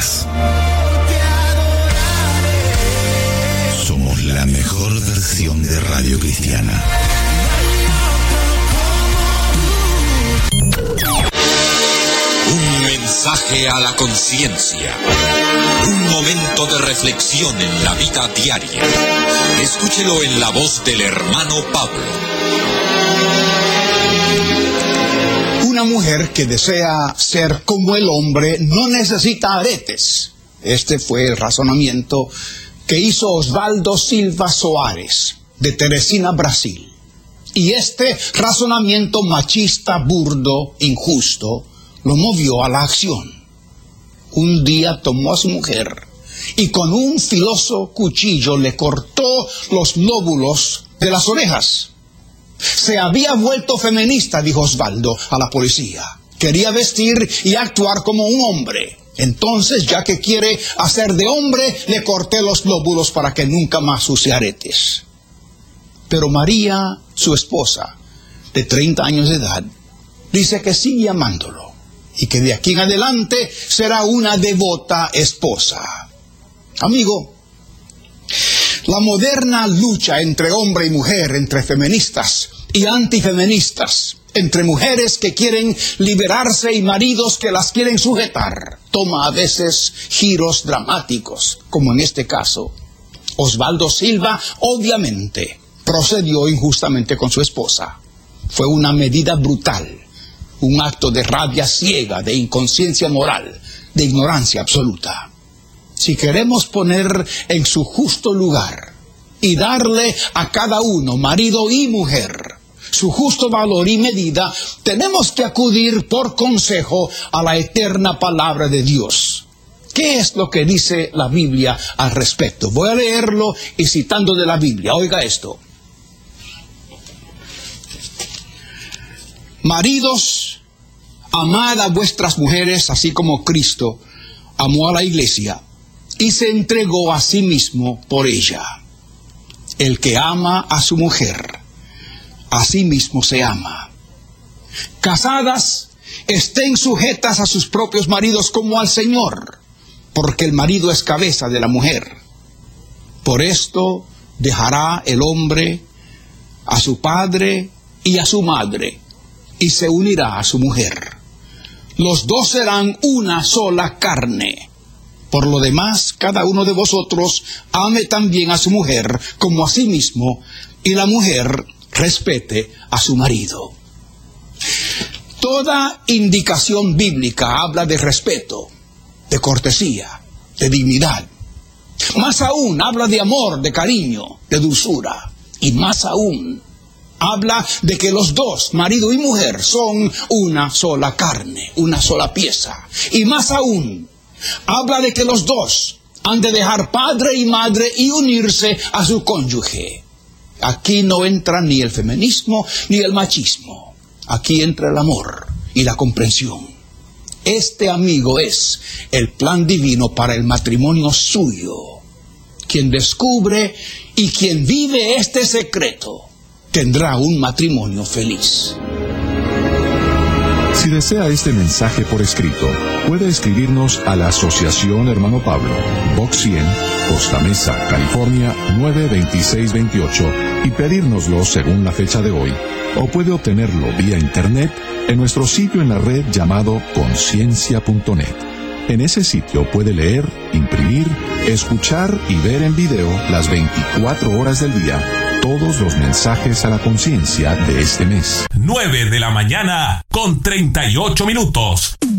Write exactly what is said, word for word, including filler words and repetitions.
más. Somos la mejor versión de Radio Cristiana. Un mensaje a la conciencia. Un momento de reflexión en la vida diaria. Escúchelo en la voz del hermano Pablo. Una mujer que desea ser como el hombre no necesita aretes. Este fue el razonamiento que hizo Osvaldo Silva Soares, de Teresina, Brasil. Y este razonamiento machista, burdo, injusto, lo movió a la acción. Un día tomó a su mujer y con un filoso cuchillo le cortó los lóbulos de las orejas. Se había vuelto feminista, dijo Osvaldo a la policía. Quería vestir y actuar como un hombre. Entonces, ya que quiere hacer de hombre, le corté los lóbulos para que nunca más use aretes. Pero María, su esposa, de treinta años de edad, dice que sigue amándolo y que de aquí en adelante será una devota esposa. Amigo, la moderna lucha entre hombre y mujer, entre feministas y antifeministas, entre mujeres que quieren liberarse y maridos que las quieren sujetar, toma a veces giros dramáticos, como en este caso. Osvaldo Silva, obviamente, procedió injustamente con su esposa. Fue una medida brutal, un acto de rabia ciega, de inconsciencia moral, de ignorancia absoluta. Si queremos poner en su justo lugar y darle a cada uno, marido y mujer, su justo valor y medida, tenemos que acudir por consejo a la eterna palabra de Dios. ¿Qué es lo que dice la Biblia al respecto? Voy a leerlo y citando de la Biblia. Oiga esto. Maridos, amad a vuestras mujeres así como Cristo amó a la iglesia y se entregó a sí mismo por ella. El que ama a su mujer, a sí mismo se ama. Casadas, estén sujetas a sus propios maridos como al Señor, porque el marido es cabeza de la mujer. Por esto dejará el hombre a su padre y a su madre, y se unirá a su mujer. Los dos serán una sola carne. Por lo demás, cada uno de vosotros ame también a su mujer como a sí mismo, y la mujer respete a su marido. Toda indicación bíblica habla de respeto, de cortesía, de dignidad. Más aún, habla de amor, de cariño, de dulzura. Y más aún, habla de que los dos, marido y mujer, son una sola carne, una sola pieza. Y más aún, habla de que los dos han de dejar padre y madre y unirse a su cónyuge. Aquí no entra ni el feminismo ni el machismo. Aquí entra el amor y la comprensión. Este, amigo, es el plan divino para el matrimonio suyo. Quien descubre y quien vive este secreto tendrá un matrimonio feliz. Si desea este mensaje por escrito, puede escribirnos a la Asociación Hermano Pablo, Box cien, Costa Mesa, California nueve veintiséis veintiocho y pedírnoslo según la fecha de hoy, o puede obtenerlo vía internet en nuestro sitio en la red llamado conciencia punto net. En ese sitio puede leer, imprimir, escuchar y ver en video las veinticuatro horas del día todos los mensajes a la conciencia de este mes. nueve de la mañana con treinta y ocho minutos.